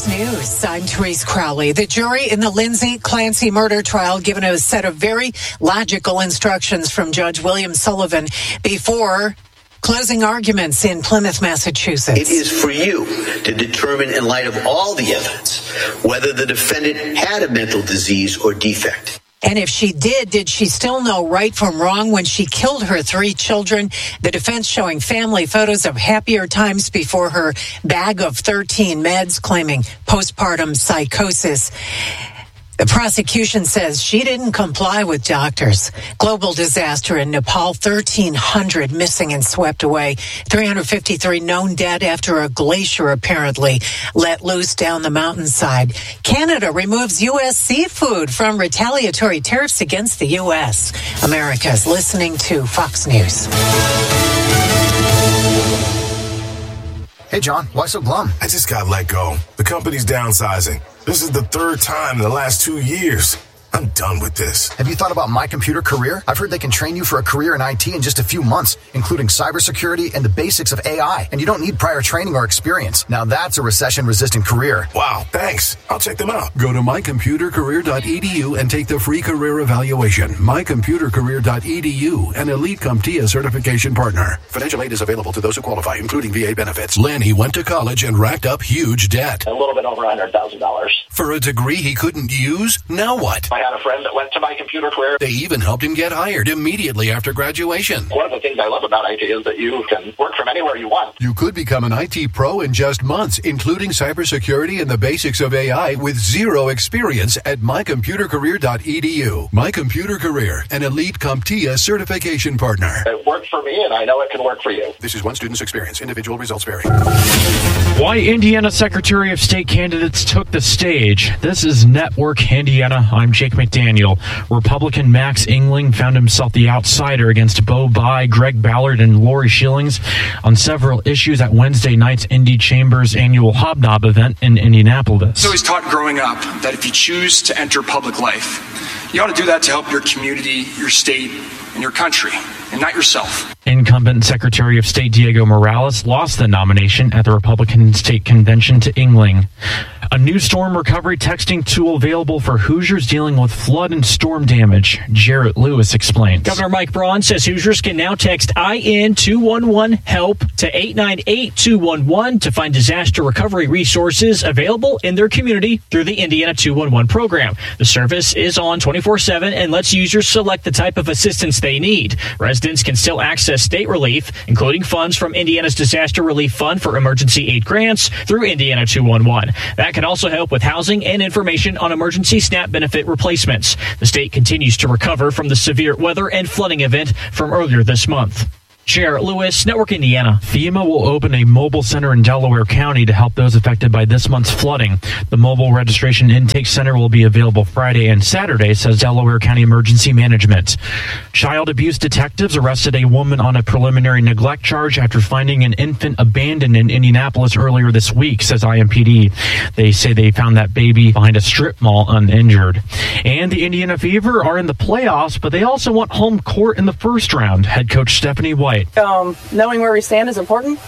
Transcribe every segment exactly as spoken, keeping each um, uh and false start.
News, I'm Therese Crowley. The jury in the Lindsay Clancy murder trial given a set of very logical instructions from Judge William Sullivan before closing arguments in Plymouth, Massachusetts. It is for you to determine, in light of all the evidence, whether the defendant had a mental disease or defect. And if she did, did she still know right from wrong when she killed her three children? The defense showing family photos of happier times before her bag of thirteen meds, claiming postpartum psychosis. The prosecution says she didn't comply with doctors. Global disaster in Nepal, thirteen hundred missing and swept away. three hundred fifty-three known dead after a glacier apparently let loose down the mountainside. Canada removes U S seafood from retaliatory tariffs against the U S. America's listening to Fox News. Hey, John, why so glum? I just got let go. The company's downsizing. This is the third time in the last two years. I'm done with this. Have you thought about My Computer Career? I've heard they can train you for a career in I T in just a few months, including cybersecurity and the basics of A I. And you don't need prior training or experience. Now that's a recession-resistant career. Wow, thanks. I'll check them out. Go to my computer career dot e d u and take the free career evaluation. my computer career dot e d u, an Elite CompTIA certification partner. Financial aid is available to those who qualify, including V A benefits. Lenny went to college and racked up huge debt. A little bit over one hundred thousand dollars. For a degree he couldn't use? Now what? I had a friend that went to My Computer Career. They even helped him get hired immediately after graduation. One of the things I love about I T is that you can work from anywhere you want. You could become an I T pro in just months, including cybersecurity and the basics of A I with zero experience at my computer career dot e d u. My Computer Career, an Elite CompTIA certification partner. It worked for me, and I know it can work for you. This is one student's experience. Individual results vary. Why Indiana Secretary of State candidates took the stage. This is Network Indiana. I'm Jake McDaniel. Republican Max Engling found himself the outsider against Bo Bai, Greg Ballard, and Lori Schillings on several issues at Wednesday night's Indy Chamber's annual Hobnob event in Indianapolis. So he's taught growing up that if you choose to enter public life, you ought to do that to help your community, your state, and your country, and not yourself. Incumbent Secretary of State Diego Morales lost the nomination at the Republican State Convention to Engling. A new storm recovery texting tool available for Hoosiers dealing with flood and storm damage. Jarrett Lewis explains. Governor Mike Braun says Hoosiers can now text I N two one one HELP to eight nine eight two one one to find disaster recovery resources available in their community through the Indiana two one one program. The service is on twenty-four seven and lets users select the type of assistance they need. Residents can still access state relief, including funds from Indiana's Disaster Relief Fund for emergency aid grants through Indiana two one one. That can also help with housing and information on emergency SNAP benefit replacements. The state continues to recover from the severe weather and flooding event from earlier this month. Jarrett Lewis, Network Indiana. FEMA will open a mobile center in Delaware County to help those affected by this month's flooding. The mobile registration intake center will be available Friday and Saturday, says Delaware County Emergency Management. Child abuse detectives arrested a woman on a preliminary neglect charge after finding an infant abandoned in Indianapolis earlier this week, says I M P D. They say they found that baby behind a strip mall uninjured. And the Indiana Fever are in the playoffs, but they also want home court in the first round. Head coach Stephanie White. Um, knowing where we stand is important,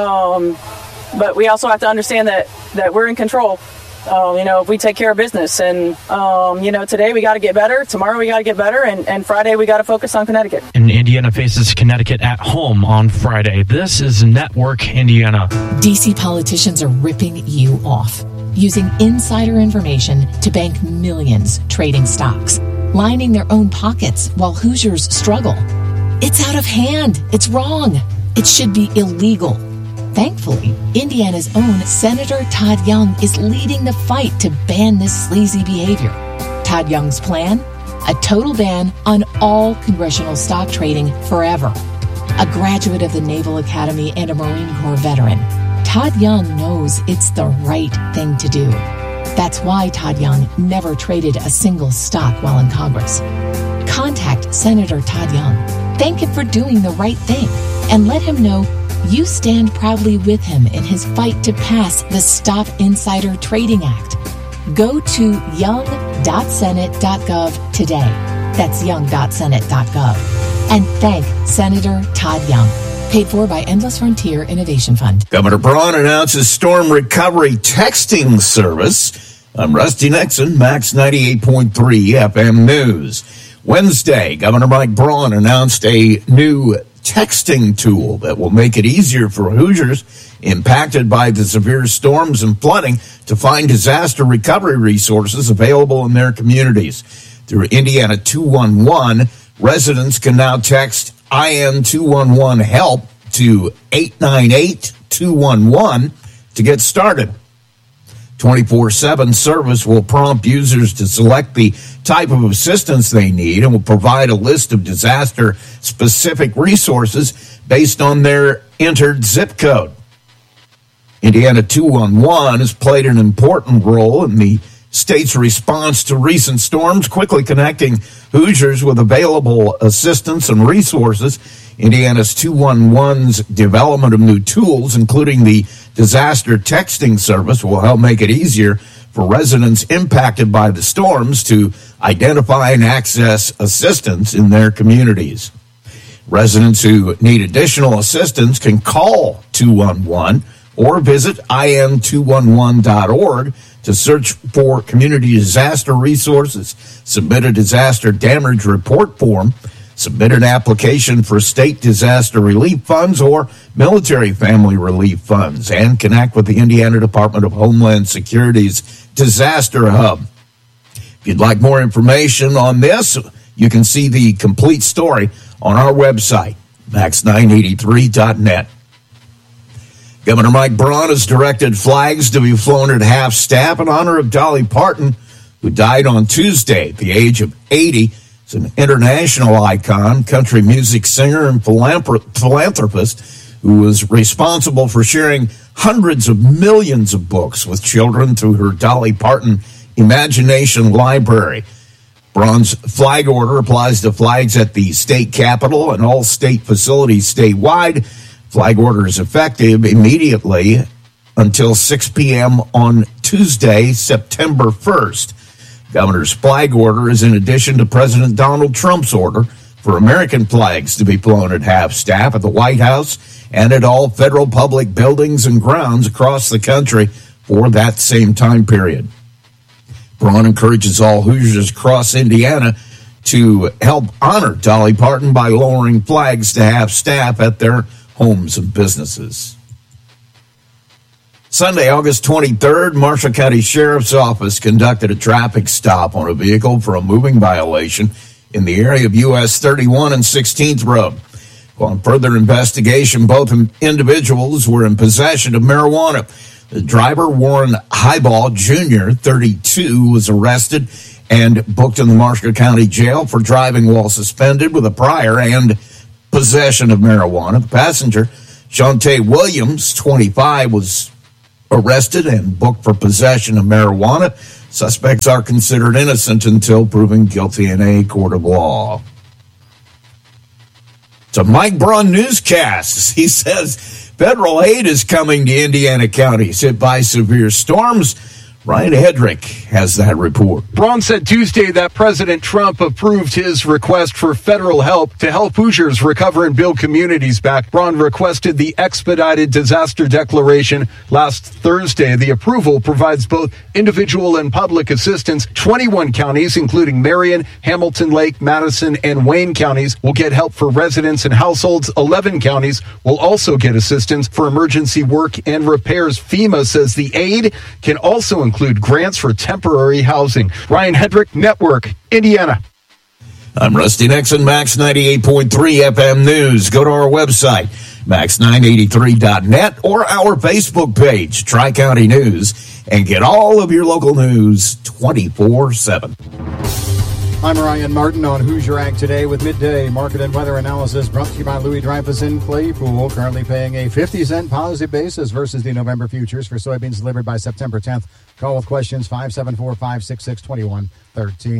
um, but we also have to understand that, that we're in control. Um, you know, if we take care of business, and um, you know, today we got to get better, tomorrow we got to get better, and, and Friday we got to focus on Connecticut. And Indiana faces Connecticut at home on Friday. This is Network Indiana. D C politicians are ripping you off, using insider information to bank millions trading stocks, lining their own pockets while Hoosiers struggle. It's out of hand. It's wrong. It should be illegal. Thankfully, Indiana's own Senator Todd Young is leading the fight to ban this sleazy behavior. Todd Young's plan? A total ban on all congressional stock trading forever. A graduate of the Naval Academy and a Marine Corps veteran, Todd Young knows it's the right thing to do. That's why Todd Young never traded a single stock while in Congress. Contact Senator Todd Young. Thank him for doing the right thing, and let him know you stand proudly with him in his fight to pass the Stop Insider Trading Act. Go to young dot senate dot gov today. That's young dot senate dot gov. And thank Senator Todd Young. Paid for by Endless Frontier Innovation Fund. Governor Braun announces storm recovery texting service. I'm Rusty Nixon, Max ninety-eight point three F M News. Wednesday, Governor Mike Braun announced a new texting tool that will make it easier for Hoosiers impacted by the severe storms and flooding to find disaster recovery resources available in their communities. Through Indiana two one one, residents can now text I N two one one HELP to eight nine eight two one one to get started. twenty-four seven service will prompt users to select the type of assistance they need and will provide a list of disaster-specific resources based on their entered zip code. Indiana two one one has played an important role in the state's response to recent storms, quickly connecting Hoosiers with available assistance and resources. Indiana's two one one's development of new tools, including the disaster texting service, will help make it easier for residents impacted by the storms to identify and access assistance in their communities. Residents who need additional assistance can call two one one or visit I N two one one dot org to search for community disaster resources, submit a disaster damage report form, submit an application for state disaster relief funds or military family relief funds, and connect with the Indiana Department of Homeland Security's Disaster Hub. If you'd like more information on this, you can see the complete story on our website, max nine eighty-three dot net. Governor Mike Braun has directed flags to be flown at half-staff in honor of Dolly Parton, who died on Tuesday at the age of eighty. He's an international icon, country music singer, and philanthropist who was responsible for sharing hundreds of millions of books with children through her Dolly Parton Imagination Library. Braun's flag order applies to flags at the state capitol and all state facilities statewide. Flag order is effective immediately until six p.m. on Tuesday, September first. Governor's flag order is in addition to President Donald Trump's order for American flags to be flown at half-staff at the White House and at all federal public buildings and grounds across the country for that same time period. Braun encourages all Hoosiers across Indiana to help honor Dolly Parton by lowering flags to half-staff at their homes and businesses. Sunday, August twenty-third, Marshall County Sheriff's Office conducted a traffic stop on a vehicle for a moving violation in the area of U S thirty-one and sixteenth Road. On further investigation, both individuals were in possession of marijuana. The driver, Warren Highball Junior, thirty-two, was arrested and booked in the Marshall County Jail for driving while suspended with a prior and possession of marijuana. The passenger, Shantae Williams, twenty-five, was arrested and booked for possession of marijuana. Suspects are considered innocent until proven guilty in a court of law. It's a Mike Braun newscast. He says federal aid is coming to Indiana counties hit by severe storms. Ryan Hedrick has that report. Braun said Tuesday that President Trump approved his request for federal help to help Hoosiers recover and build communities back. Braun requested the expedited disaster declaration last Thursday. The approval provides both individual and public assistance. twenty-one counties, including Marion, Hamilton Lake, Madison, and Wayne counties, will get help for residents and households. eleven counties will also get assistance for emergency work and repairs. FEMA says the aid can also include include grants for temporary housing. Ryan Hedrick, Network, Indiana. I'm Rusty Nixon, Max ninety-eight point three F M News. Go to our website, max nine eighty-three dot net, or our Facebook page, Tri-County News, and get all of your local news twenty-four seven. I'm Ryan Martin on Hoosier Ag Today with midday market and weather analysis brought to you by Louis Dreyfus in Claypool, currently paying a fifty cent positive basis versus the November futures for soybeans delivered by September tenth. Call with questions five seven four, five six six, two one one three.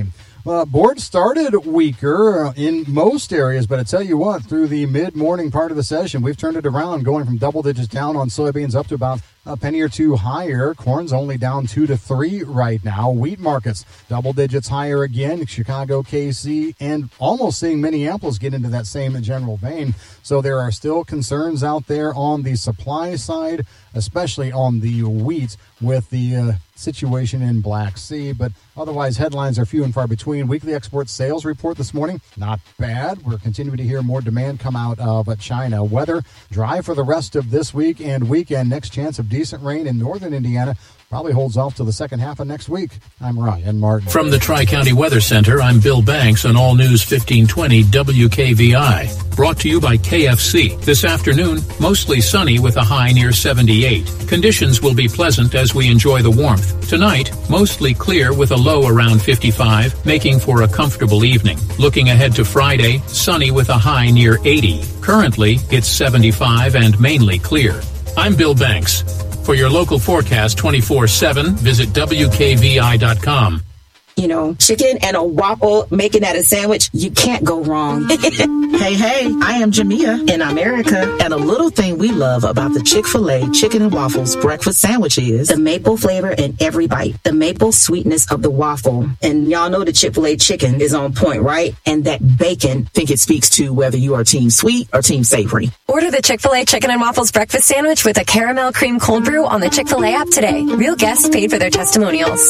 Uh, board started weaker in most areas, but I tell you what, through the mid-morning part of the session, we've turned it around, going from double digits down on soybeans up to about a penny or two higher. Corn's only down two to three right now. Wheat markets double digits higher again. Chicago, K C, and almost seeing Minneapolis get into that same general vein. So there are still concerns out there on the supply side, especially on the wheat with the uh, situation in Black Sea. But otherwise, headlines are few and far between. Weekly export sales report this morning, not bad. We're continuing to hear more demand come out of China. Weather dry for the rest of this week and weekend. Next chance of decent rain in northern Indiana. Probably holds off till the second half of next week. I'm Ryan Martin. From the Tri-County Weather Center, I'm Bill Banks on All News fifteen twenty W K V I. Brought to you by K F C. This afternoon, mostly sunny with a high near seventy-eight. Conditions will be pleasant as we enjoy the warmth. Tonight, mostly clear with a low around fifty-five, making for a comfortable evening. Looking ahead to Friday, sunny with a high near eighty. Currently, it's seventy-five and mainly clear. I'm Bill Banks. For your local forecast twenty-four seven, visit W K V I dot com. You know, chicken and a waffle, making that a sandwich, you can't go wrong. Hey, hey, I am Jamia in America, and a little thing we love about the Chick-fil-A Chicken and Waffles breakfast sandwich is the maple flavor in every bite, the maple sweetness of the waffle. And y'all know the Chick-fil-A chicken is on point, right? And that bacon. I think it speaks to whether you are team sweet or team savory. Order the Chick-fil-A Chicken and Waffles breakfast sandwich with a caramel cream cold brew on the Chick-fil-A app today. Real guests paid for their testimonials.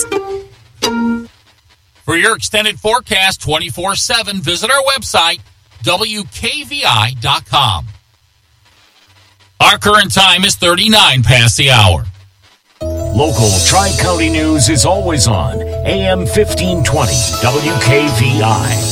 For your extended forecast twenty-four seven, visit our website, W K V I dot com. Our current time is thirty-nine past the hour. Local Tri-County news is always on A M fifteen twenty W K V I.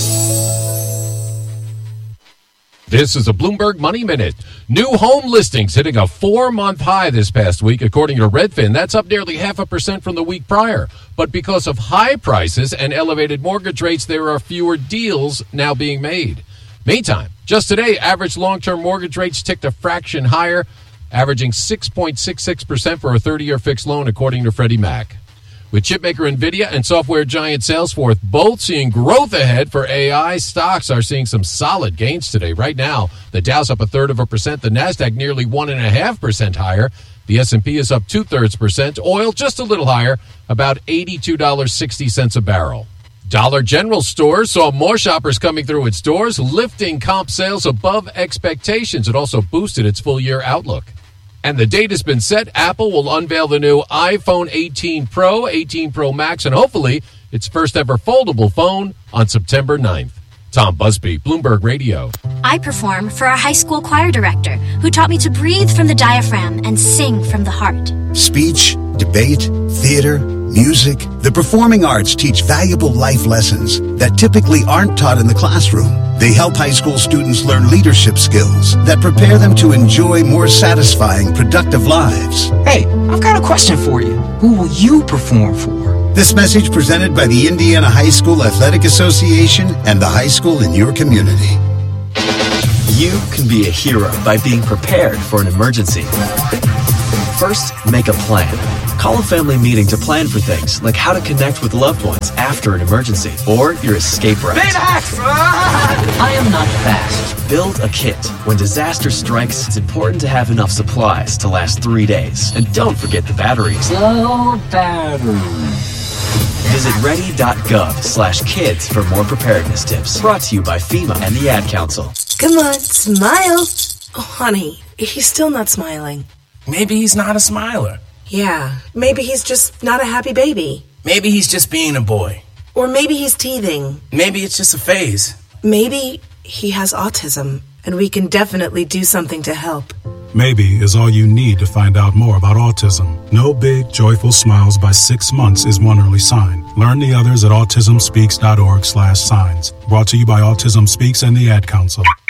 This is a Bloomberg Money Minute. New home listings hitting a four-month high this past week, according to Redfin. That's up nearly half a percent from the week prior. But because of high prices and elevated mortgage rates, there are fewer deals now being made. Meantime, just today, average long-term mortgage rates ticked a fraction higher, averaging six point six six percent for a thirty-year fixed loan, according to Freddie Mac. With chipmaker NVIDIA and software giant Salesforce both seeing growth ahead for A I, stocks are seeing some solid gains today. Right now, the Dow's up a third of a percent, the NASDAQ nearly one and a half percent higher. The S and P is up two-thirds percent. Oil just a little higher, about eighty-two dollars and sixty cents a barrel. Dollar General Stores saw more shoppers coming through its stores, lifting comp sales above expectations. It also boosted its full-year outlook. And the date has been set. Apple will unveil the new iPhone eighteen Pro, eighteen Pro Max, and hopefully its first ever foldable phone on September ninth. Tom Busby, Bloomberg Radio. I perform for a high school choir director who taught me to breathe from the diaphragm and sing from the heart. Speech, debate, theater, music. The performing arts teach valuable life lessons that typically aren't taught in the classroom. They help high school students learn leadership skills that prepare them to enjoy more satisfying, productive lives. Hey, I've got a question for you. Who will you perform for? This message presented by the Indiana High School Athletic Association and the high school in your community. You can be a hero by being prepared for an emergency. First, make a plan. Call a family meeting to plan for things like how to connect with loved ones after an emergency or your escape route. I am not fast. Build a kit. When disaster strikes, it's important to have enough supplies to last three days. And don't forget the batteries. Low battery. Visit ready.gov slash kids for more preparedness tips. Brought to you by FEMA and the Ad Council. Come on, smile. Oh, honey, he's still not smiling. Maybe he's not a smiler. Yeah, maybe he's just not a happy baby. Maybe he's just being a boy. Or maybe he's teething. Maybe it's just a phase. Maybe he has autism, and we can definitely do something to help. Maybe is all you need to find out more about autism. No big, joyful smiles by six months is one early sign. Learn the others at autism speaks dot org slash signs. Brought to you by Autism Speaks and the Ad Council.